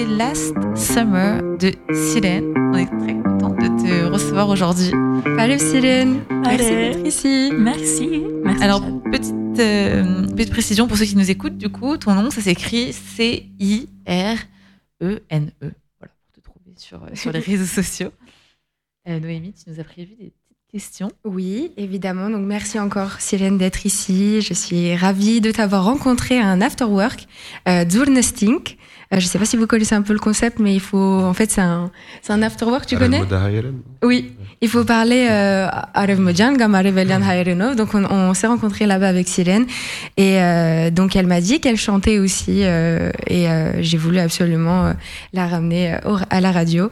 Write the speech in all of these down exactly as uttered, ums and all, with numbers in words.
Last Summer de Silène. On est très content de te recevoir aujourd'hui. Salut Silène. Merci d'être ici. Merci. Merci. Alors, petite, euh, petite précision pour ceux qui nous écoutent, du coup, ton nom, ça s'écrit C I R E N E. Voilà, pour te trouver sur, sur les réseaux sociaux. Euh, Noémie, tu nous as prévu des petites questions. Oui, évidemment. Donc, merci encore, Silène, d'être ici. Je suis ravie de t'avoir rencontré à un afterwork, euh, Zurnestink. Euh, je ne sais pas si vous connaissez un peu le concept, mais il faut. En fait, c'est un, c'est un afterwork, tu connais ? Oui, il faut parler Aref Modjan, Gam Aref Elian Hayrenov. Donc, on, on s'est rencontrés là-bas avec Silène. Et euh, donc, elle m'a dit qu'elle chantait aussi. Euh, et euh, j'ai voulu absolument euh, la ramener euh, à la radio.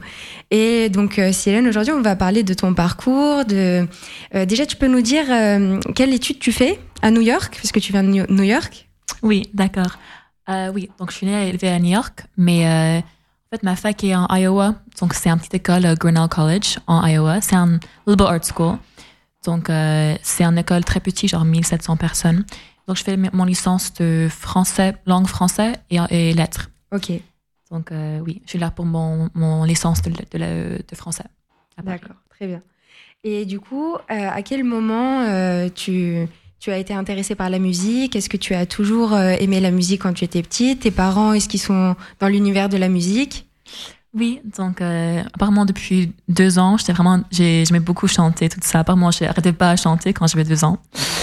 Et donc, euh, Silène, aujourd'hui, on va parler de ton parcours. De, euh, déjà, tu peux nous dire euh, quelle étude tu fais à New York, puisque tu viens de New York ? Oui, d'accord. Euh, oui, donc je suis née et élevée à New York, mais euh, en fait ma fac est en Iowa, donc c'est une petite école, uh, Grinnell College en Iowa. C'est un liberal art school, donc euh, c'est une école très petite, genre mille sept cents personnes. Donc je fais mon licence de français, langue française et, et lettres. Ok. Donc euh, oui, je suis là pour mon, mon licence de, de, de, de français. D'accord, très bien. Et du coup, euh, à quel moment euh, tu... Tu as été intéressée par la musique? Est-ce que tu as toujours aimé la musique quand tu étais petite? Tes parents, est-ce qu'ils sont dans l'univers de la musique? Oui, donc euh, apparemment depuis deux ans, j'étais vraiment, j'ai, j'aimais beaucoup chanter, tout ça. Apparemment, je n'arrêtais pas à chanter quand j'avais deux ans.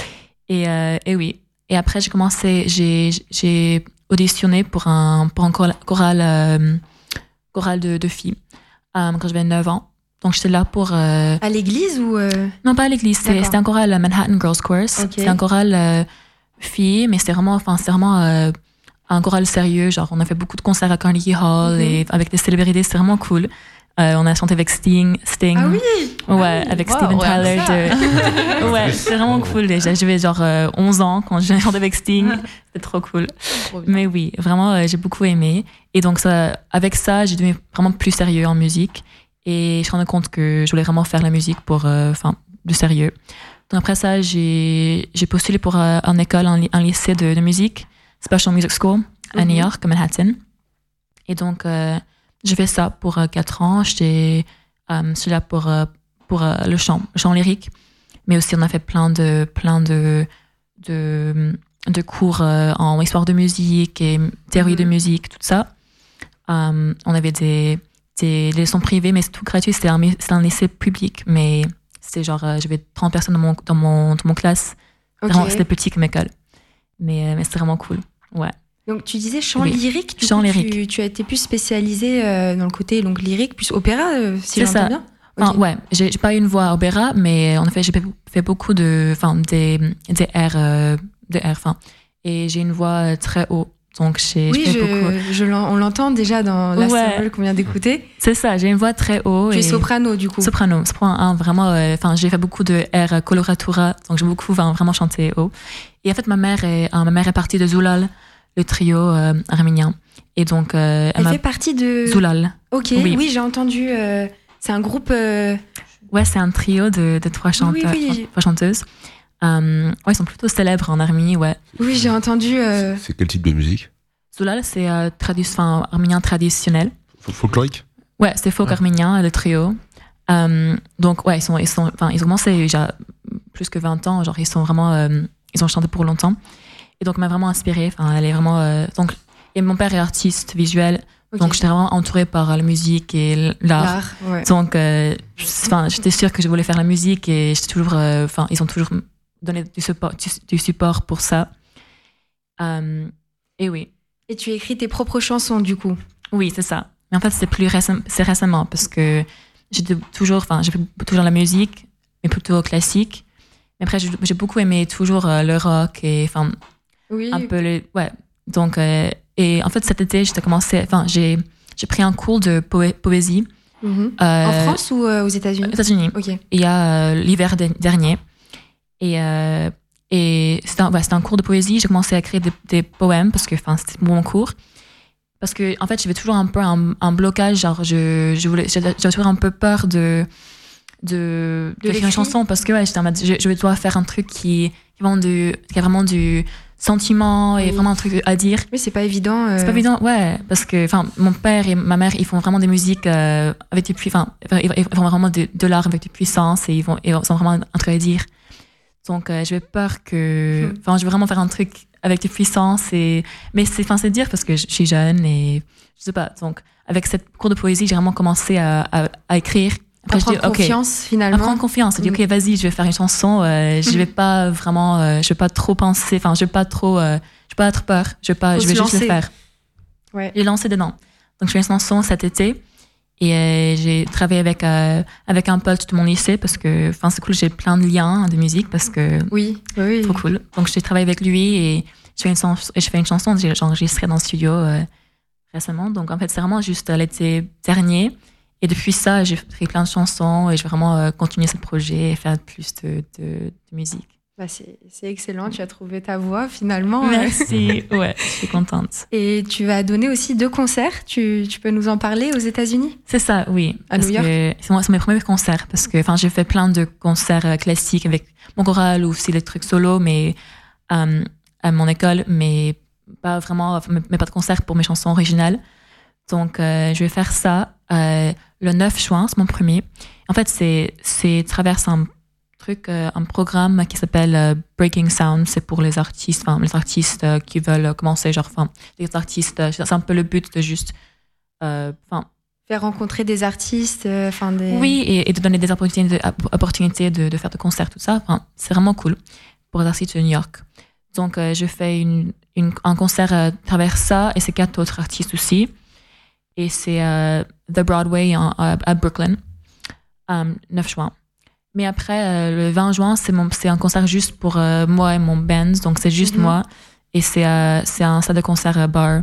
Et, euh, et oui. Et après, j'ai commencé, j'ai, j'ai auditionné pour un, pour un choral, euh, choral de, de filles euh, quand j'avais neuf ans. Donc, j'étais là pour... Euh... À l'église ou... Euh... Non, pas à l'église. C'est, c'était un choral Manhattan Girls Chorus. Okay. C'est un choral euh, filles, mais c'était vraiment, enfin, c'était vraiment euh, un choral sérieux. Genre, on a fait beaucoup de concerts à Carnegie Hall mm-hmm. et avec des célébrités. C'était vraiment cool. Euh, on a chanté avec Sting. Sting. Ah oui? Ouais, ah oui. avec Wow, Steven ouais, Tyler. De... ouais, c'était vraiment cool. Déjà, j'avais genre euh, onze ans quand j'ai chanté avec Sting. C'était trop cool. Trop mais oui, vraiment, euh, j'ai beaucoup aimé. Et donc, ça, avec ça, j'ai devenu vraiment plus sérieux en musique. Et je me rendais compte que je voulais vraiment faire la musique pour, enfin, euh, de sérieux. Donc après ça, j'ai, j'ai postulé pour euh, une école, un, un lycée de, de musique, Special Music School, à mm-hmm. New York, à Manhattan. Et donc, euh, j'ai fait ça pour euh, quatre ans. J'étais, euh, j'étais là pour, euh, pour euh, le chant, le chant lyrique. Mais aussi, on a fait plein de, plein de, de, de cours euh, en histoire de musique et théorie mm-hmm. de musique, tout ça. Euh, on avait des... C'était des leçons privées, mais c'est tout gratuit. C'était un, c'était un lycée public, mais c'était genre, euh, j'avais trente personnes dans mon, dans mon, dans mon classe. Okay. Vraiment, c'était petit comme école. Mais, euh, mais c'était vraiment cool. Ouais. Donc, tu disais chant oui. lyrique. Du chant coup, lyrique. Tu, tu as été plus spécialisée euh, dans le côté donc, lyrique, plus opéra, euh, si c'est j'entends ça. bien. Okay. Enfin, ouais, j'ai, j'ai pas eu une voix opéra, mais en effet, j'ai fait beaucoup de, enfin, des, des airs, euh, des airs, enfin. Et j'ai une voix très haute. Donc, j'ai, oui, je, beaucoup. Je l'en, on l'entend déjà dans la ouais. sample qu'on vient d'écouter. C'est ça, j'ai une voix très haute. Tu es soprano, du coup. Soprano, soprano un, vraiment. Enfin, euh, j'ai fait beaucoup de air coloratura, donc j'ai beaucoup enfin, vraiment chanté haut. Et en fait, ma mère est, euh, ma mère est partie de Zulal, le trio euh, arménien. Et donc, euh, elle, elle fait partie de Zulal. Ok, oui, oui j'ai entendu. Euh, c'est un groupe. Euh... Ouais, c'est un trio de, de trois, chante- oui, oui, oui. trois chanteuses. Um, ouais, ils sont plutôt célèbres en Arménie, ouais. Oui, j'ai entendu. Euh... C'est quel type de musique? Zulal, c'est euh, tradi- arménien traditionnel. Folklorique? Ouais, c'est folk ouais. arménien, le trio. Um, donc, ouais, ils, sont, ils, sont, ils ont commencé il y a plus que vingt ans. Genre, ils sont vraiment. Euh, ils ont chanté pour longtemps. Et donc, m'a vraiment inspirée. Enfin, elle est vraiment. Euh, donc, et mon père est artiste visuel. Okay. Donc, j'étais vraiment entourée par la musique et l'art. l'art ouais. Donc, euh, j'étais sûre que je voulais faire la musique et j'étais toujours. Enfin, euh, ils ont toujours donné du support, du, du support pour ça. Um, et oui. Et tu écris tes propres chansons, du coup? Oui, c'est ça. Mais en fait, c'est plus récem- c'est récemment parce que j'ai toujours, enfin, j'ai fait toujours la musique, mais plutôt classique. Mais après, j'ai, j'ai beaucoup aimé toujours euh, le rock et, enfin, oui. un peu le, ouais. Donc, euh, et en fait, cet été, j'ai commencé, enfin, j'ai, j'ai pris un cours de poé- poésie. Mm-hmm. Euh, en France ou euh, aux États-Unis? Aux États-Unis. Ok. Il y a euh, l'hiver de- dernier. Et, euh, et c'était un, ouais, c'était un cours de poésie. J'ai commencé à écrire des, des poèmes parce que, enfin, c'était mon cours. Parce que, en fait, j'avais toujours un peu un, un blocage. Genre, je, je voulais, j'avais toujours un peu peur de, de, de, de faire une chanson parce que, ouais, j'étais en mode, je, je dois faire un truc qui, qui, vraiment du, qui a vraiment du, sentiments et oui. vraiment un truc à dire. Oui, c'est pas évident. Euh... C'est pas évident, ouais, parce que enfin, mon père et ma mère, ils font vraiment des musiques euh, avec des puissances, enfin, ils font vraiment de, de l'art avec des puissances et ils vont, ils ont vraiment un truc à dire. Donc, euh, j'ai peur que, enfin, mmh. je veux vraiment faire un truc avec des puissances et, mais c'est, enfin, c'est dire parce que je suis jeune et je sais pas. Donc, avec cette cours de poésie, j'ai vraiment commencé à, à, à écrire. Après, à prendre je dis, confiance, okay, finalement. À prendre confiance. Je dis, mmh. ok, vas-y, je vais faire une chanson. Euh, mmh. Je vais pas vraiment, euh, je vais pas trop penser. Enfin, je vais pas trop, euh, je vais pas être peur. Je vais pas, Faut je vais juste lancer. le faire. Ouais. J'ai lancé dedans. Donc, je fais une chanson cet été. Et euh, j'ai travaillé avec euh, avec un pote de mon lycée parce que enfin c'est cool, j'ai plein de liens de musique parce que oui oui trop cool. Donc j'ai travaillé avec lui et je fais une chanson, je fais une chanson, j'ai enregistré dans le studio euh, récemment. Donc en fait c'est vraiment juste l'été dernier et depuis ça j'ai fait plein de chansons et je vais vraiment euh, continuer ce projet et faire plus de de, de musique. Bah c'est, c'est excellent, tu as trouvé ta voix finalement. Merci, ouais, je suis contente. Et tu vas donner aussi deux concerts, tu, tu peux nous en parler aux États-Unis ? C'est ça, oui. À New York ? Que c'est, moi, c'est mes premiers concerts parce que j'ai fait plein de concerts classiques avec mon choral ou aussi les trucs solo mais, euh, à mon école, mais pas vraiment, mais pas de concert pour mes chansons originales. Donc euh, je vais faire ça euh, le neuf juin, c'est mon premier. En fait, c'est, c'est traverse un truc, un programme qui s'appelle euh, Breaking Sound, c'est pour les artistes, enfin les artistes euh, qui veulent commencer, genre, enfin les artistes, euh, c'est un peu le but de juste, enfin euh, faire rencontrer des artistes, enfin euh, des. Oui, et, et de donner des opportunités, de, opportunités de, de faire des concerts, tout ça. Enfin, c'est vraiment cool pour les artistes de New York. Donc euh, je fais une, une un concert à travers ça et c'est quatre autres artistes aussi, et c'est euh, The Broadway en, à, à Brooklyn, um, neuf juin. Mais après, euh, le vingt juin, c'est, mon, c'est un concert juste pour euh, moi et mon band. Donc, c'est juste mm-hmm. moi. Et c'est, euh, c'est un salle de concert à bar,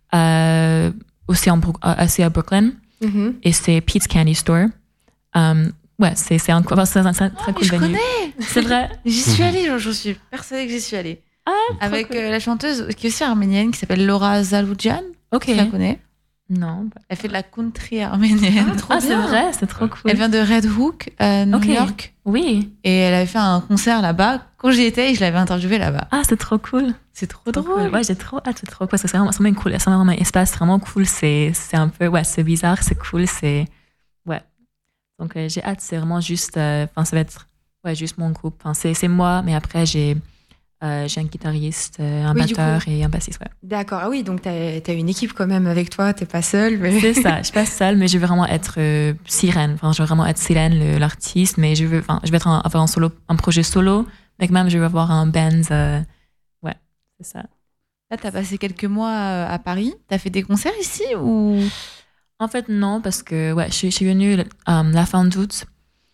euh, aussi en, euh, c'est à Brooklyn. Mm-hmm. Et c'est Pete's Candy Store. Um, ouais, c'est, c'est un, c'est un, c'est un très oh, cool je venue. connais. C'est vrai. J'y suis allée, je, je suis persuadée que j'y suis allée. Ah, avec cool. euh, la chanteuse qui est aussi arménienne, qui s'appelle Laura Zaloujian. Ok. Tu la connais ? Non. Elle fait de la country arménienne. Ah, ah c'est vrai, c'est trop cool. Elle vient de Red Hook, à New okay. York. Oui. Et elle avait fait un concert là-bas. Quand j'y étais, et je l'avais interviewée là-bas. Ah, c'est trop cool. C'est trop, trop drôle. Cool. Ouais, j'ai trop hâte, c'est trop cool. C'est vraiment, c'est vraiment cool. C'est vraiment un espace vraiment cool. C'est, c'est un peu, ouais, c'est bizarre, c'est cool, c'est, ouais. Donc, euh, j'ai hâte. C'est vraiment juste, enfin, euh, ça va être, ouais, juste mon groupe. Enfin, c'est, c'est moi, mais après, j'ai, Euh, j'ai un guitariste, euh, un oui, batteur et un bassiste. Ouais. D'accord, ah oui, donc t'as, t'as une équipe quand même avec toi, t'es pas seule. Mais... C'est ça, je suis pas seule, mais je veux vraiment être euh, Sirène. Enfin, je veux vraiment être Sirène, le, l'artiste, mais je veux, enfin, je vais être un, avoir un solo, un projet solo, mais même je veux avoir un band. Euh, ouais, c'est ça. Là, t'as passé quelques mois à Paris. T'as fait des concerts ici ou? En fait, non, parce que ouais, je, je suis venue um, la fin d'août.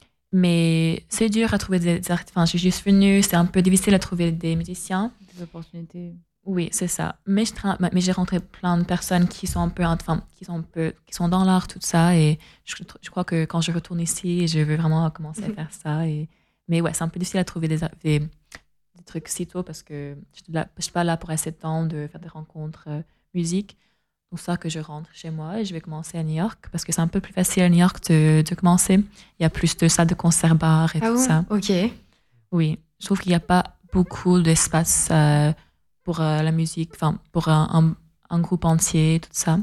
Mais c'est dur à trouver des artistes. Enfin, je suis juste venue, c'est un peu difficile à trouver des musiciens. Des opportunités. Oui, c'est ça. Mais, je tra- mais j'ai rencontré plein de personnes qui sont un peu, enfin, qui sont un peu, qui sont dans l'art, tout ça. Et je, je crois que quand je retourne ici, je veux vraiment commencer à faire ça. Et, mais ouais, c'est un peu difficile à trouver des, des, des trucs si tôt parce que je ne suis pas là pour assez de temps de faire des rencontres euh, musique. Donc ça que je rentre chez moi et je vais commencer à New York parce que c'est un peu plus facile à New York de, de commencer. Il y a plus de salles de concert bar et ah tout bon ça. Ok. Oui, je trouve qu'il n'y a pas beaucoup d'espace euh, pour euh, la musique, enfin pour un, un, un groupe entier, tout ça.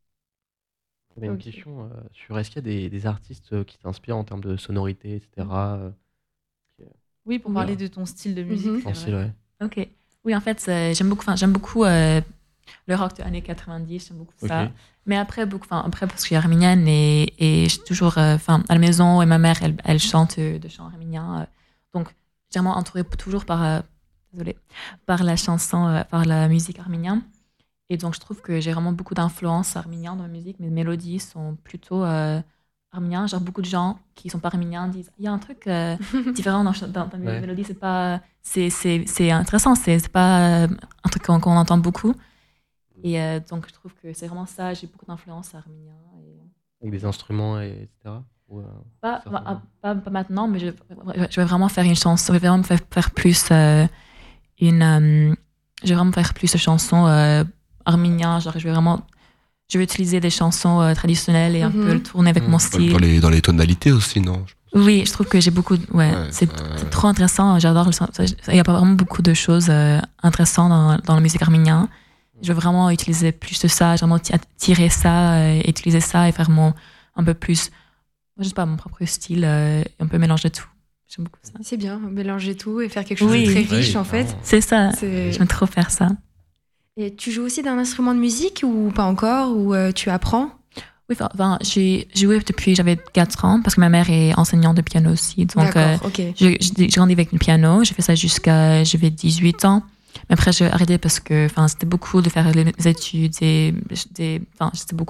J'avais une okay. question euh, sur est-ce qu'il y a des, des artistes qui t'inspirent en termes de sonorité, et cetera. Euh, oui, pour oui. parler de ton style de musique. Mm-hmm. Style, ouais. Ok. Oui, en fait, euh, j'aime beaucoup. J'aime beaucoup. Euh, le rock des années quatre-vingt-dix, j'aime beaucoup ça. Okay. Mais après, beaucoup, après, parce que je suis arménienne et, et je suis toujours euh, à la maison et ma mère, elle, elle chante de chants arméniens. Euh, donc, j'ai vraiment entourée toujours par, euh, désolée, par la chanson, euh, par la musique arménienne. Et donc, je trouve que j'ai vraiment beaucoup d'influence arménienne dans ma musique. Mes mélodies sont plutôt euh, arméniennes. Genre, beaucoup de gens qui ne sont pas arméniens disent il y a un truc euh, différent dans, dans ta ouais. mélodie. C'est, pas, c'est, c'est, c'est intéressant. C'est, c'est pas un truc qu'on, qu'on entend beaucoup. Et euh, donc, je trouve que c'est vraiment ça. J'ai beaucoup d'influence arménienne. Et... Avec des instruments, et etc. Ou, euh, pas, pas, pas, pas maintenant, mais je, je vais vraiment faire une chanson. Je vais vraiment faire, faire plus euh, une. Euh, je vais vraiment faire plus de chansons euh, arméniennes. Genre, je vais vraiment. Je vais utiliser des chansons euh, traditionnelles et mm-hmm. un peu le tourner avec mmh. mon style. Dans les, dans les tonalités aussi, non? Oui, je trouve que j'ai beaucoup. De... Ouais, Ouais, c'est euh, c'est trop intéressant. J'adore. Le... Il y a vraiment beaucoup de choses euh, intéressantes dans, dans la musique arménienne. Je veux vraiment utiliser plus de ça, vraiment tirer ça, euh, utiliser ça et faire mon un peu plus, je sais pas, mon propre style, euh, un peu mélanger tout. J'aime beaucoup ça. C'est bien, mélanger tout et faire quelque chose Oui. de très riche Oui, en fait. vraiment. C'est ça. C'est- J'aime trop faire ça. Et tu joues aussi d'un instrument de musique ou pas encore, ou euh, tu apprends? Oui, enfin, enfin, j'ai joué depuis j'avais quatre ans parce que ma mère est enseignante de piano aussi. Donc, euh, D'accord, ok. j'ai j'ai grandi avec le piano. J'ai fait ça jusqu'à j'avais dix-huit ans. Mais après, j'ai arrêté parce que enfin, c'était beaucoup de faire les études et des, enfin, c'était beaucoup